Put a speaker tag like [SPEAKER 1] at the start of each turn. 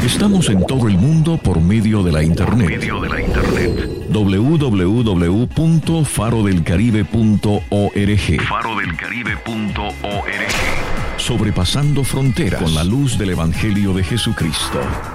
[SPEAKER 1] Estamos en todo el mundo por medio de la internet. www.farodelcaribe.org. Sobrepasando fronteras con la luz del Evangelio de Jesucristo.